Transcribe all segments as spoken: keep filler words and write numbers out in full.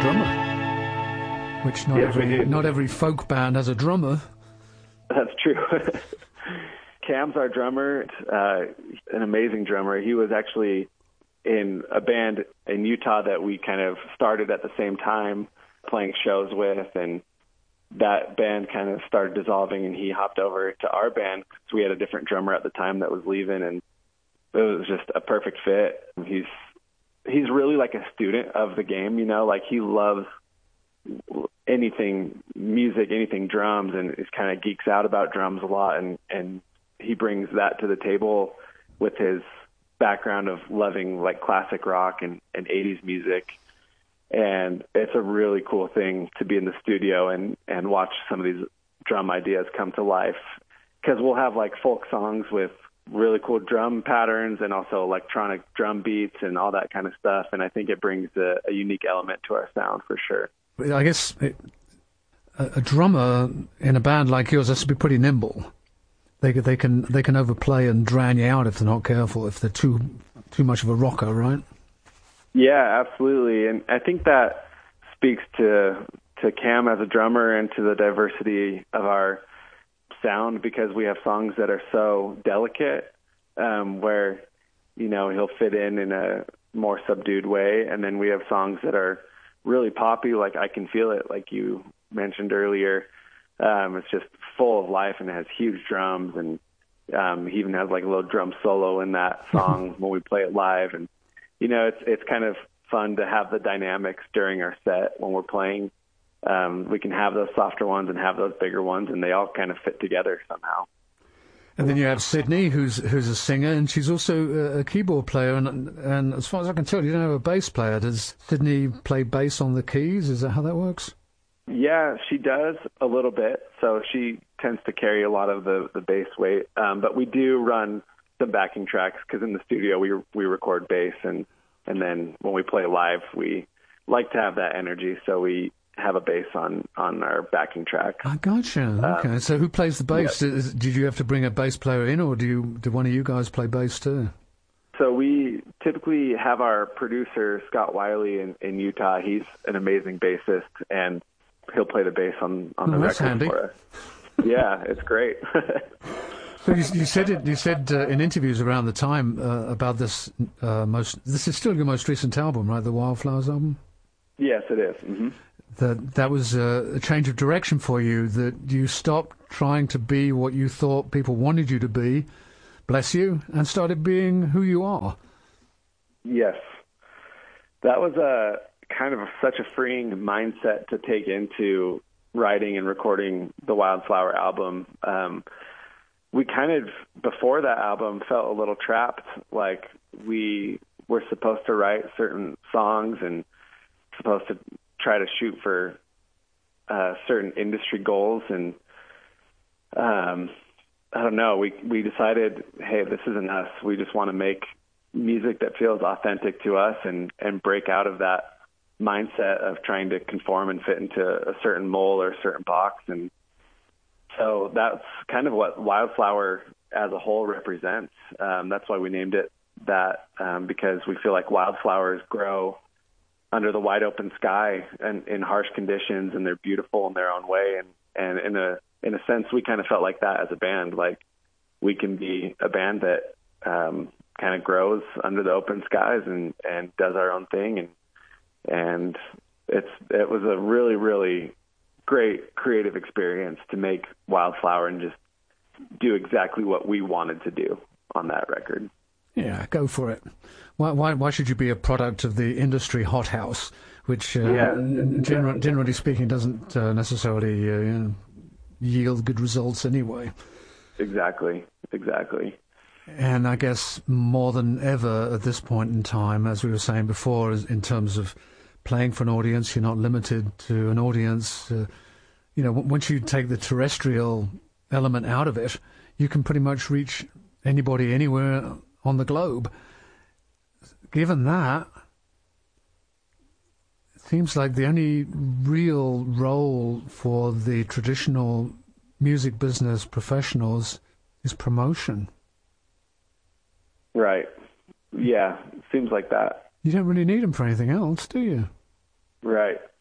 drummer, which not yes, every not every folk band has a drummer. That's true. Cam's our drummer, uh, an amazing drummer. He was actually in a band in Utah that we kind of started at the same time playing shows with, and that band kind of started dissolving, and he hopped over to our band because we had a different drummer at the time that was leaving, and it was just a perfect fit. He's he's really like a student of the game, you know, like he loves anything music, anything drums, and is kind of geeks out about drums a lot, and, and he brings that to the table with his background of loving like classic rock and, and eighties music. And it's a really cool thing to be in the studio and, and watch some of these drum ideas come to life, because we'll have like folk songs with really cool drum patterns and also electronic drum beats and all that kind of stuff. And I think it brings a, a unique element to our sound for sure. I guess it, a, a drummer in a band like yours has to be pretty nimble. They they can they can overplay and drown you out if they're not careful, if they're too too much of a rocker, right? Yeah, absolutely. And I think that speaks to to Cam as a drummer and to the diversity of our sound, because we have songs that are so delicate, um, where, you know, he'll fit in in a more subdued way. And then we have songs that are really poppy, like I Can Feel It, like you mentioned earlier. Um, it's just full of life and it has huge drums, and um, he even has like a little drum solo in that song when we play it live. And, you know, it's it's kind of fun to have the dynamics during our set when we're playing. Um, we can have those softer ones and have those bigger ones, and they all kind of fit together somehow. And then you have Sydney, who's who's a singer, and she's also a keyboard player. And and as far as I can tell, you don't have a bass player. Does Sydney play bass on the keys? Is that how that works? Yeah, she does a little bit. So she tends to carry a lot of the, the bass weight. Um, but we do run some backing tracks, because in the studio we we record bass, and, and then when we play live, we like to have that energy. So we have a bass on, on our backing track. I gotcha. Okay, um, so who plays the bass? Yeah. Did, did you have to bring a bass player in, or do you do one of you guys play bass too? So we typically have our producer, Scott Wiley, in, in Utah. He's an amazing bassist, and he'll play the bass on, on oh, the that's record handy. for us. Yeah, it's great. So you, you said it. You said uh, in interviews around the time uh, about this uh, most. This is still your most recent album, right? The Wildflowers album. Yes, it is. Mm-hmm. That that was a, a change of direction for you. That you stopped trying to be what you thought people wanted you to be, bless you, and started being who you are. Yes, that was a kind of a, such a freeing mindset to take into writing and recording the Wildflower album. Um, we kind of, before that album, felt a little trapped. Like we were supposed to write certain songs and supposed to try to shoot for uh, certain industry goals. And um, I don't know, we, we decided, hey, this isn't us. We just want to make music that feels authentic to us, and, and break out of that mindset of trying to conform and fit into a certain mold or a certain box. And so that's kind of what Wildflower as a whole represents. Um, that's why we named it that, um, because we feel like wildflowers grow under the wide open sky and in harsh conditions, and they're beautiful in their own way. And, and in a, in a sense, we kind of felt like that as a band. Like we can be a band that um, kind of grows under the open skies and, and does our own thing. And, and it's, it was a really, really great creative experience to make Wildflower and just do exactly what we wanted to do on that record. Yeah, go for it. Why, why, why should you be a product of the industry hothouse, which, uh, yeah. general, generally speaking, doesn't uh, necessarily uh, you know, yield good results anyway? Exactly, exactly. And I guess more than ever at this point in time, as we were saying before, in terms of playing for an audience, you're not limited to an audience. Uh, you know, once you take the terrestrial element out of it, you can pretty much reach anybody anywhere on the globe. Given that, it seems like the only real role for the traditional music business professionals is promotion. Right. Yeah, seems like that. You don't really need them for anything else, do you? Right.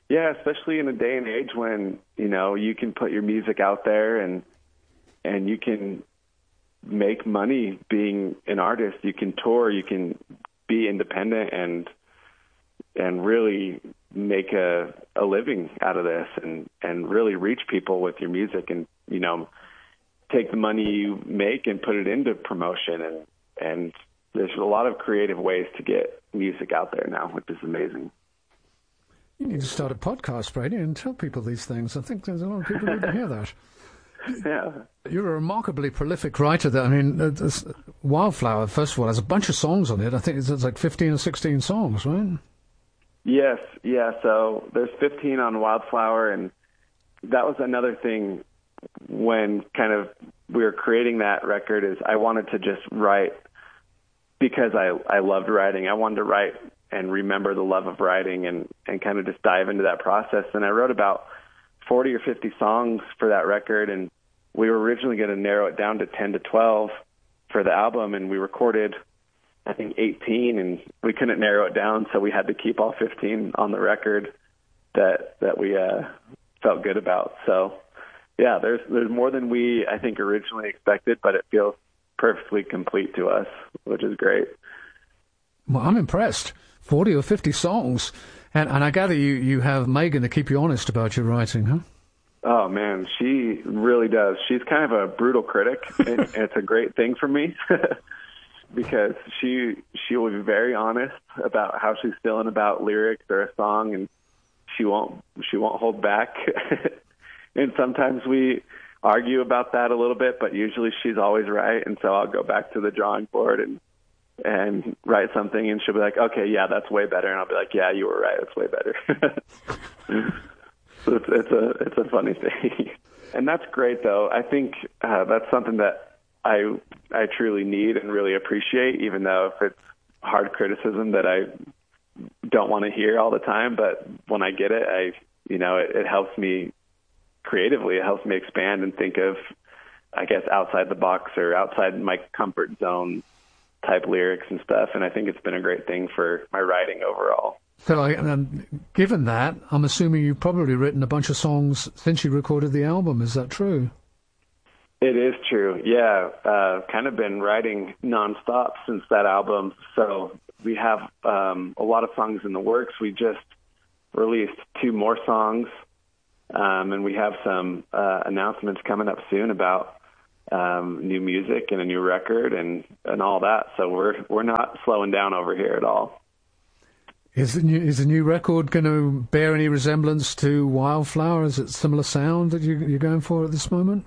Yeah, especially in a day and age when, you know, you can put your music out there and and you can make money being an artist. You can tour, you can be independent and and really make a, a living out of this and, and really reach people with your music and, you know, take the money you make and put it into promotion. And, and there's a lot of creative ways to get music out there now, which is amazing. You need to start a podcast, Brady, and tell people these things. I think there's a lot of people who need to hear that. Yeah. You're a remarkably prolific writer. That I mean, uh, this Wildflower, first of all, has a bunch of songs on it. I think it's, it's like fifteen or sixteen songs, right? Yes, yeah. So there's fifteen on Wildflower, and that was another thing when kind of we were creating that record is I wanted to just write because I, I loved writing. I wanted to write and remember the love of writing and, and kind of just dive into that process. And I wrote about forty or fifty songs for that record, and we were originally going to narrow it down to ten to twelve for the album, and we recorded, I think, eighteen, and we couldn't narrow it down, so we had to keep all fifteen on the record that that we uh, felt good about. So, yeah, there's there's more than we, I think, originally expected, but it feels perfectly complete to us, which is great. Well, I'm impressed. forty or fifty songs. And, and I gather you, you have Megan to keep you honest about your writing, huh? Oh, man, she really does. She's kind of a brutal critic, and it's a great thing for me because she she will be very honest about how she's feeling about lyrics or a song, and she won't she won't hold back. And sometimes we argue about that a little bit, but usually she's always right, and so I'll go back to the drawing board and and write something, and she'll be like, okay, yeah, that's way better. And I'll be like, yeah, you were right. That's way better. So it's, it's a, it's a funny thing. And that's great though. I think uh, that's something that I, I truly need and really appreciate, even though if it's hard criticism that I don't want to hear all the time, but when I get it, I, you know, it, it helps me creatively. It helps me expand and think of, I guess, outside the box or outside my comfort zone type lyrics and stuff, and I think it's been a great thing for my writing overall. So, like, um, given that, I'm assuming you've probably written a bunch of songs since you recorded the album. Is that true? It is true, yeah. Uh, kind of been writing nonstop since that album, so we have um, a lot of songs in the works. We just released two more songs, um, and we have some uh, announcements coming up soon about Um, new music and a new record and, and all that. So we're we're not slowing down over here at all. Is the new, is the new record going to bear any resemblance to Wildflower? Is it similar sound that you, you're going for at this moment?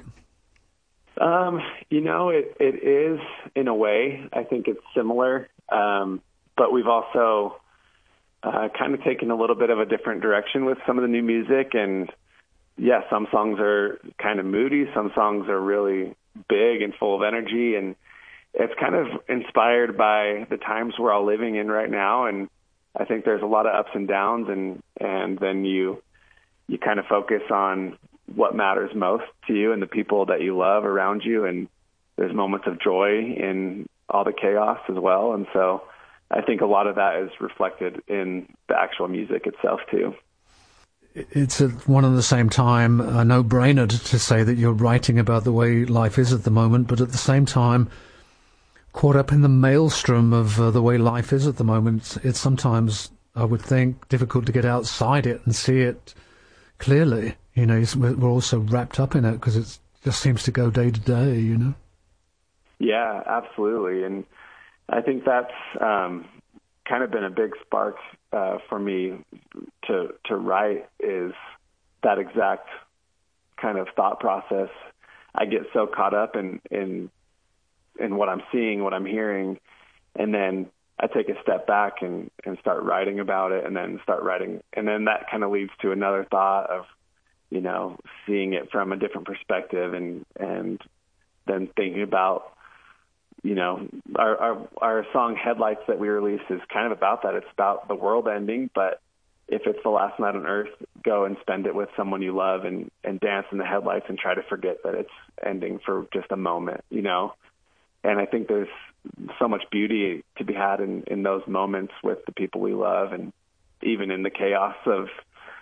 Um, you know, it, it is in a way. I think it's similar, um, but we've also uh, kind of taken a little bit of a different direction with some of the new music. And yeah, some songs are kind of moody. Some songs are really big and full of energy, and it's kind of inspired by the times we're all living in right now. And I think there's a lot of ups and downs, and and then you you kind of focus on what matters most to you and the people that you love around you, and there's moments of joy in all the chaos as well. And so I think a lot of that is reflected in the actual music itself too. It's at one and the same time a no-brainer to say that you're writing about the way life is at the moment, but at the same time, caught up in the maelstrom of uh, the way life is at the moment, it's, it's sometimes, I would think, difficult to get outside it and see it clearly. You know, we're also wrapped up in it because it just seems to go day to day, you know? Yeah, absolutely. And I think that's um, kind of been a big spark uh, for me to to write, is that exact kind of thought process. I get so caught up in, in in what I'm seeing, what I'm hearing, and then I take a step back and, and start writing about it, and then start writing. And then that kind of leads to another thought of, you know, seeing it from a different perspective, and, and then thinking about, you know, our, our our song Headlights that we released is kind of about that. It's about the world ending, but if it's the last night on earth, go and spend it with someone you love and, and dance in the headlights and try to forget that it's ending for just a moment, you know? And I think there's so much beauty to be had in, in those moments with the people we love, and even in the chaos of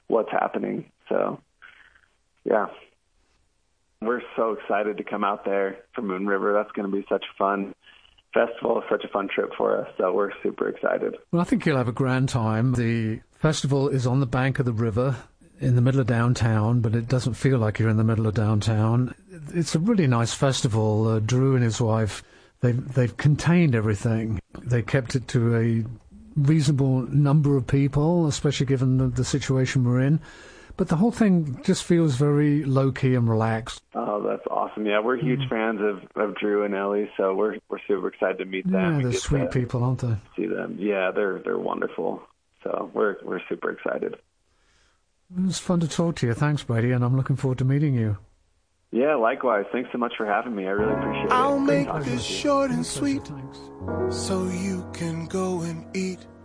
what's happening. So, yeah. We're so excited to come out there for Moon River. That's going to be such a fun festival, such a fun trip for us. So we're super excited. Well, I think you'll have a grand time. The festival is on the bank of the river in the middle of downtown, but it doesn't feel like you're in the middle of downtown. It's a really nice festival. Uh, Drew and his wife, they've, they've contained everything. They kept it to a reasonable number of people, especially given the, the situation we're in. But the whole thing just feels very low-key and relaxed. Oh, that's awesome. Yeah, we're huge mm. fans of, of Drew and Ellie, so we're we're super excited to meet them. Yeah, they're sweet people, aren't they? See them. Yeah, they're they're wonderful. So we're we're super excited. It was fun to talk to you. Thanks, Brady, and I'm looking forward to meeting you. Yeah, likewise. Thanks so much for having me. I really appreciate it. I'll make this short and sweet so you can go and eat.